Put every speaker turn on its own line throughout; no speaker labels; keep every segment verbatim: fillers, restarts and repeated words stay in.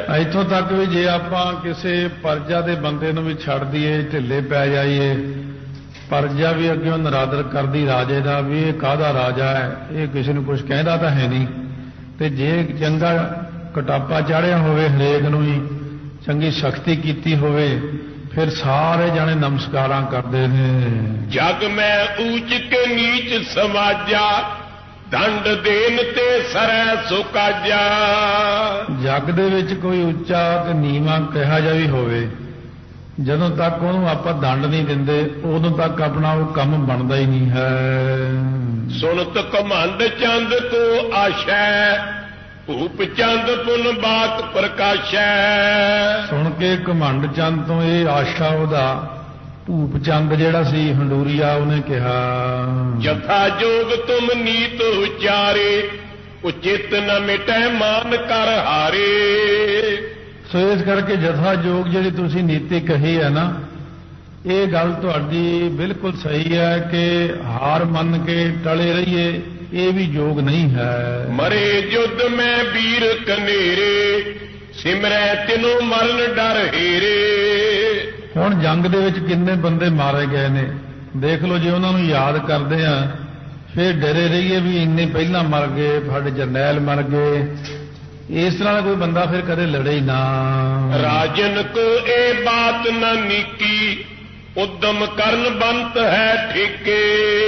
ਇੱਥੋਂ ਤੱਕ ਵੀ ਜੇ ਆਪਾਂ ਕਿਸੇ ਪਰਜਾ ਦੇ ਬੰਦੇ ਨੂੰ ਵੀ ਛੱਡ ਦਈਏ, ਢਿੱਲੇ ਪੈ ਜਾਈਏ, ਪਰਜਾ ਵੀ ਅੱਗੇ ਨਰਾਦਰ ਕਰਦੀ ਰਾਜੇ ਦਾ ਵੀ ਇਹ ਕਾਹਦਾ ਰਾਜਾ ਹੈ, ਇਹ ਕਿਸੇ ਨੂੰ ਕੁਝ ਕਹਿੰਦਾ ਤਾਂ ਹੈ ਨਹੀਂ। ਤੇ ਜੇ ਚੰਗਾ ਕਟਾਪਾ ਚਾੜਿਆ ਹੋਵੇ, ਹਰੇਕ ਨੂੰ ਹੀ ਚੰਗੀ ਸ਼ਕਤੀ ਕੀਤੀ ਹੋਵੇ, ਫਿਰ ਸਾਰੇ ਜਾਣੇ ਨਮਸਕਾਰਾਂ ਕਰਦੇ ਨੇ।
ਜਗ ਮੈਂ ਊਚ ਕੇ ਨੀਚ ਸਮਾਜਾ, ਦੰਡ ਦੇਨ ਤੇ ਸਰੈ ਸੁਕਾਜਾ।
ਜਗ ਦੇ ਵਿੱਚ ਕੋਈ ਉੱਚਾ ਤੇ ਨੀਵਾਂ ਕਿਹਾ ਜਾ ਵੀ ਹੋਵੇ, ਜਦੋਂ ਤੱਕ ਉਹਨੂੰ ਆਪਾਂ ਦੰਡ ਨਹੀਂ ਦਿੰਦੇ ਉਦੋਂ ਤੱਕ ਆਪਣਾ ਉਹ ਕੰਮ ਬਣਦਾ ਹੀ ਨਹੀਂ ਹੈ।
ਸੁਣਤ ਘਮੰਡ ਚੰਦ ਕੋ ਆਸ਼ੈ, ਭੂਪ ਚੰਦ ਪੁਨ ਬਾਤ ਪ੍ਰਕਾਸ਼ੈ।
ਸੁਣ ਕੇ ਘਮੰਡ ਚੰਦ ਤੋਂ ਇਹ ਆਸ਼ਾ ਉਹਦਾ, ਭੂਪ ਚੰਦ ਜਿਹੜਾ ਸੀ ਹੰਡੂਰੀਆ, ਉਹਨੇ ਕਿਹਾ
ਜਥਾ ਜੋਗ ਤੁਮ ਨੀਤ ਉਚਾਰੇ, ਉਚਿਤ ਨ ਮਿਟੈ ਮਾਨ ਕਰ ਹਾਰੇ।
ਸੋ ਇਸ ਕਰਕੇ ਜਥਾ ਜੋਗ ਜਿਹੜੀ ਤੁਸੀਂ ਨੀਤੀ ਕਹੀ ਹੈ ਨਾ, ਇਹ ਗੱਲ ਤੁਹਾਡੀ ਬਿਲਕੁਲ ਸਹੀ ਹੈ ਕਿ ਹਾਰ ਮੰਨ ਕੇ ਟਲੇ ਰਹੀਏ, ਇਹ ਵੀ ਯੋਗ ਨਹੀਂ ਹੈ।
ਮਰੇ ਜੁਦ ਮੈਂ ਵੀਰ ਕਨੇਰੇ, ਸਿਮਰੈ ਤਿਨੋ ਮਰਨ ਡਰ ਹੀਰੇ।
ਹੁਣ ਜੰਗ ਦੇ ਵਿੱਚ ਕਿੰਨੇ ਬੰਦੇ ਮਾਰੇ ਗਏ ਨੇ, ਦੇਖ ਲਓ। ਜੇ ਉਹਨਾਂ ਨੂੰ ਯਾਦ ਕਰਦੇ ਆ ਫਿਰ ਡਰੇ ਰਹੀਏ ਵੀ ਇੰਨੇ ਪਹਿਲਾਂ ਮਰ ਗਏ, ਸਾਡੇ ਜਰਨੈਲ ਮਰ ਗਏ। ਇਸ ਤਰ੍ਹਾਂ ਦਾ ਕੋਈ ਬੰਦਾ ਫਿਰ ਕਦੇ ਲੜੇ ਹੀ ਨਾ।
ਰਾਜਨ ਕੋ ਇਹ ਬਾਤ ਨਾ ਨੀਕੀ, ਉਦਮ ਕਰਨ ਬੰਤ ਹੈ ਠੇਕੇ।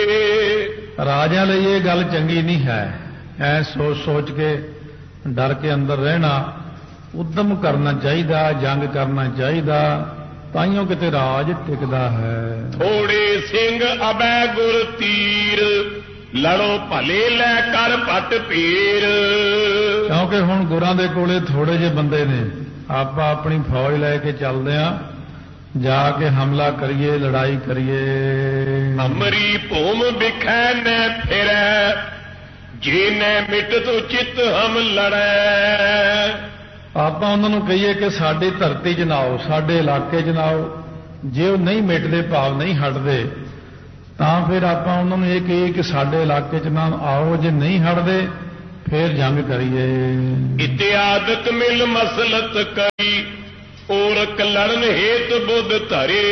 ਰਾਜਿਆਂ ਲਈ ਇਹ ਗੱਲ ਚੰਗੀ ਨਹੀਂ ਹੈ, ਐ ਸੋਚ ਸੋਚ ਕੇ ਡਰ ਕੇ ਅੰਦਰ ਰਹਿਣਾ। ਉਦਮ ਕਰਨਾ ਚਾਹੀਦਾ, ਜੰਗ ਕਰਨਾ ਚਾਹੀਦਾ, ਤਾਈਓ ਕਿਤੇ ਰਾਜ ਟਿਕਦਾ ਹੈ।
ਥੋੜੇ ਸਿੰਘ ਅਬੈ ਗੁਰ ਤੀਰ, ਲੜੋ ਭਲੇ ਲੈ ਕਰ ਪਟ ਪੀਰ।
ਕਿਉਂਕਿ ਹੁਣ ਗੁਰਾਂ ਦੇ ਕੋਲੇ ਥੋੜੇ ਜਿਹੇ ਬੰਦੇ ਨੇ, ਆਪਾਂ ਆਪਣੀ ਫੌਜ ਲੈ ਕੇ ਚੱਲਦੇ ਆਂ, ਜਾ ਕੇ ਹਮਲਾ ਕਰੀਏ, ਲੜਾਈ ਕਰੀਏ।
ਅਮਰੀ ਭੂਮ ਬਿਖੈ ਨੈ ਫਿਰੈ, ਜੇ ਨੈ ਮਿਟਤ ਉਚਿਤ ਹਮ ਲੜੈ।
ਆਪਾਂ ਉਹਨਾਂ ਨੂੰ ਕਹੀਏ ਕਿ ਸਾਡੀ ਧਰਤੀ 'ਚ ਨਾ ਆਓ, ਸਾਡੇ ਇਲਾਕੇ 'ਚ ਨਾ ਆਓ। ਜੇ ਉਹ ਨਹੀਂ ਮਿਟਦੇ, ਭਾਵ ਨਹੀਂ ਹਟਦੇ, ਤਾਂ ਫਿਰ ਆਪਾਂ ਉਹਨਾਂ ਨੂੰ ਇਹ ਕਹੀਏ ਕਿ ਸਾਡੇ ਇਲਾਕੇ 'ਚ ਨਾ ਆਓ। ਜੇ ਨਹੀਂ ਹਟਦੇ ਫਿਰ ਜੰਗ ਕਰੀਏ।
ਇਤਿਆਦਕ ਮਿਲ ਮਸਲਤ ਕਰੀ, ਔਰਕ ਲੜਨ ਹੇਤ ਬੁੱਧ ਧਰੇ।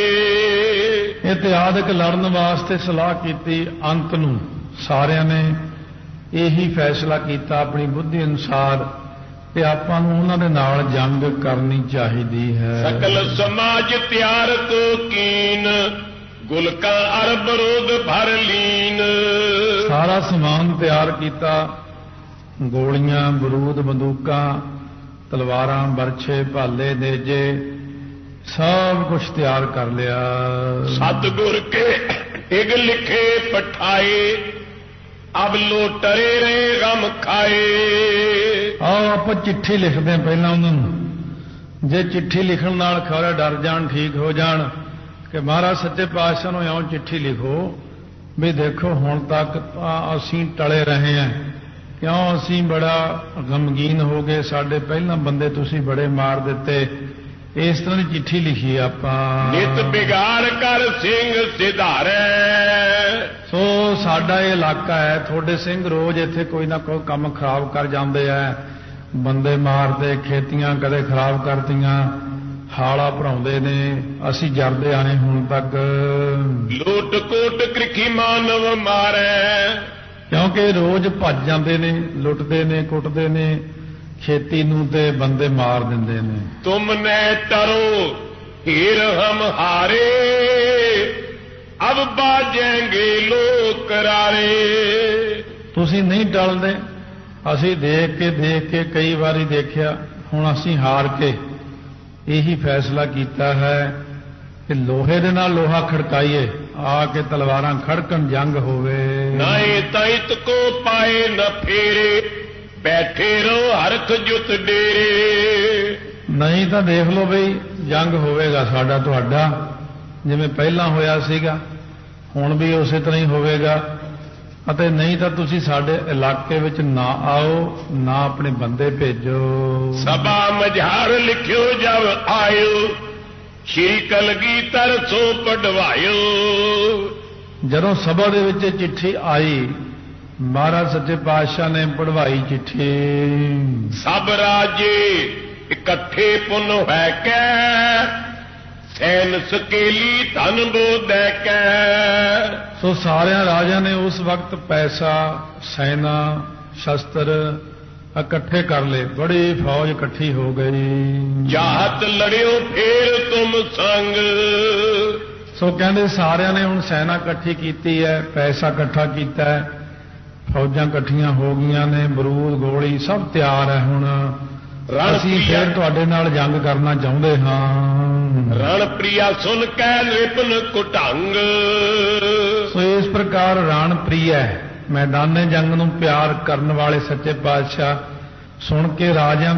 ਇਤਿਆਦਕ ਲੜਨ ਵਾਸਤੇ ਸਲਾਹ ਕੀਤੀ, ਅੰਤ ਨੂੰ ਸਾਰਿਆਂ ਨੇ ਇਹੀ ਫੈਸਲਾ ਕੀਤਾ ਆਪਣੀ ਬੁੱਧੀ ਅਨੁਸਾਰ ਕਿ ਆਪਾਂ ਨੂੰ ਉਹਨਾਂ ਦੇ ਨਾਲ ਜੰਗ ਕਰਨੀ ਚਾਹੀਦੀ ਹੈ।
ਸਕਲ ਸਮਾਜ ਤਿਆਰ ਕੋ ਕੀਨ, ਗੁਲਕਾਂ ਅਰਬ ਰੋਦ ਭਰ ਲੀਨ।
ਸਾਰਾ ਸਮਾਨ ਤਿਆਰ ਕੀਤਾ, ਗੋਲੀਆਂ, ਬਰੂਦ, ਬੰਦੂਕਾਂ, ਤਲਵਾਰਾਂ, ਬਰਛੇ, ਭਾਲੇ, ਨੇਜੇ, ਸਭ ਕੁਝ ਤਿਆਰ ਕਰ ਲਿਆ।
ਸਤਿਗੁਰ ਕੇ ਇਗ ਲਿਖੇ ਪਠਾਏ, ਅਬ ਲੋ ਟਰੇ ਰਹੇ ਗਮ ਖਾਏ।
ਆਓ ਆਪਾਂ ਚਿੱਠੀ ਲਿਖਦੇ ਹਾਂ ਪਹਿਲਾਂ ਉਹਨਾਂ ਨੂੰ। ਜੇ ਚਿੱਠੀ ਲਿਖਣ ਨਾਲ ਖਰਾ ਡਰ ਜਾਣ, ਠੀਕ ਹੋ ਜਾਣ ਕਿ ਮਹਾਰਾਜ ਸੱਚੇ ਪਾਤਸ਼ਾਹ ਨੂੰ ਇਉਂ ਚਿੱਠੀ ਲਿਖੋ ਵੀ ਦੇਖੋ ਹੁਣ ਤੱਕ ਅਸੀਂ ਟਲੇ ਰਹੇ ਹਾਂ, ਕਿਉਂ ਅਸੀਂ ਬੜਾ ਗਮਗੀਨ ਹੋ ਗਏ, ਸਾਡੇ ਪਹਿਲਾਂ ਬੰਦੇ ਤੁਸੀਂ ਬੜੇ ਮਾਰ ਦਿੱਤੇ। ਇਸ ਤਰ੍ਹਾਂ ਦੀ ਚਿੱਠੀ ਲਿਖੀ ਆਪਾਂ।
ਨਿਤ ਬਿਗਾੜ ਕਰ ਸਿੰਘ ਸਿਧਾਰੈ।
ਸੋ ਸਾਡਾ ਇਹ ਇਲਾਕਾ ਹੈ, ਤੁਹਾਡੇ ਸਿੰਘ ਰੋਜ਼ ਇੱਥੇ ਕੋਈ ਨਾ ਕੋਈ ਕੰਮ ਖਰਾਬ ਕਰ ਜਾਂਦੇ ਆ, ਬੰਦੇ ਮਾਰਦੇ, ਖੇਤੀਆਂ ਕਦੇ ਖਰਾਬ ਕਰਤੀਆਂ, ਹਾਲਾ ਭਰਾਉਂਦੇ ਨੇ, ਅਸੀਂ ਜਰਦੇ ਆਏ ਹੁਣ ਤੱਕ।
ਲੁੱਟ ਕੋਟ ਕ੍ਰਿਖੀ ਮਾਨਵ ਮਾਰੈ।
ਕਿਉਂਕਿ ਰੋਜ਼ ਭੱਜ ਜਾਂਦੇ ਨੇ, ਲੁੱਟਦੇ ਨੇ, ਕੁੱਟਦੇ ਨੇ ਖੇਤੀ ਨੂੰ ਤੇ ਬੰਦੇ ਮਾਰ ਦਿੰਦੇ ਨੇ।
ਤੁਮ ਨੇ ਟਰੋ ਹੀਰ ਹਮ ਹਾਰੇ, ਅਬ ਬਾਜੇਂਗੇ ਲੋਕ ਕਰਾਰੇ।
ਤੁਸੀਂ ਨਹੀਂ ਟਲਦੇ, ਅਸੀਂ ਦੇਖ ਕੇ ਦੇਖ ਕੇ ਕਈ ਵਾਰੀ ਦੇਖਿਆ, ਹੁਣ ਅਸੀਂ ਹਾਰ ਕੇ ਇਹੀ ਫੈਸਲਾ ਕੀਤਾ ਹੈ ਕਿ ਲੋਹੇ ਦੇ ਨਾਲ ਲੋਹਾ ਖੜਕਾਈਏ, ਆ ਕੇ ਤਲਵਾਰਾਂ ਖੜਕਣ, ਜੰਗ ਹੋਵੇ।
ਨਾਏ ਤਾਇਤ ਕੋ ਪਾਏ ਨ ਫੇਰੇ, ਬੈਠੇ ਰਹੋ ਹਰਖ ਜੁਤ ਡੇਰੇ।
ਨਹੀਂ ਤਾਂ ਦੇਖ ਲਓ ਬਈ ਜੰਗ ਹੋਵੇਗਾ ਸਾਡਾ ਤੁਹਾਡਾ, ਜਿਵੇਂ ਪਹਿਲਾਂ ਹੋਇਆ ਸੀਗਾ, ਹੁਣ ਵੀ ਉਸੇ ਤਰ੍ਹਾਂ ਹੀ ਹੋਵੇਗਾ। ਅਤੇ ਨਹੀਂ ਤਾਂ ਤੁਸੀਂ ਸਾਡੇ ਇਲਾਕੇ ਵਿੱਚ ਨਾ ਆਓ, ਨਾ ਆਪਣੇ ਬੰਦੇ ਭੇਜੋ।
ਸਭਾ ਮਝਾਰ ਲਿਖਿਓ ਜਬ ਆਇਓ, ਸ਼੍ਰੀ ਕਲਗੀਧਰ ਸੋ ਪਢਵਾਇਓ।
ਜਦੋਂ ਸਭਾ ਦੇ ਵਿੱਚ ਚਿੱਠੀ ਆਈ, ਮਹਾਰਾਜ ਸੱਚੇ ਪਾਤਸ਼ਾਹ ਨੇ ਪੜਵਾਈ ਚਿੱਠੀ।
ਸਭ ਰਾਜੇ ਇਕੱਠੇ ਪੁਨ ਹੈ ਕੈ ਸੈਨ ਸਕੇਲੀ ਧਨ ਬੋਧੈ ਕੈ।
ਸੋ ਸਾਰਿਆਂ ਰਾਜਿਆਂ ਨੇ ਉਸ ਵਕਤ ਪੈਸਾ ਸੈਨਾ ਸ਼ਸਤਰ ਇਕੱਠੇ ਕਰ ਲਏ, ਬੜੀ ਫੌਜ ਇਕੱਠੀ ਹੋ ਗਈ।
ਜਾਤ ਲੜਿਓ ਫੇਰ ਤੁਮ ਸੰਗ।
ਸੋ ਕਹਿੰਦੇ ਸਾਰਿਆਂ ਨੇ ਹੁਣ ਸੈਨਾ ਇਕੱਠੀ ਕੀਤੀ ਹੈ, ਪੈਸਾ ਇਕੱਠਾ ਕੀਤਾ ਹੈ, ਫੌਜਾਂ ਇਕੱਠੀਆਂ ਹੋ ਗਈਆਂ ਨੇ, ਬਰੂਦ ਗੋਲੀ ਸਭ ਤਿਆਰ ਹੈ। ਹੁਣ ਅਸੀਂ ਫੇਰ ਤੁਹਾਡੇ ਨਾਲ ਜੰਗ ਕਰਨਾ ਚਾਹੁੰਦੇ ਹਾਂ।
ਰਣ ਪ੍ਰਿਆ ਸੁਣ ਕੈ ਰਿਪਨ ਕੁਟੰਗ।
ਸੋ ਇਸ ਪ੍ਰਕਾਰ ਰਣ ਪ੍ਰਿਆ ਮੈਦਾਨੇ ਜੰਗ ਨੂੰ ਪਿਆਰ ਕਰਨ ਵਾਲੇ ਸੱਚੇ ਪਾਤਸ਼ਾਹ ਸੁਣ ਕੇ ਰਾਜਿਆਂ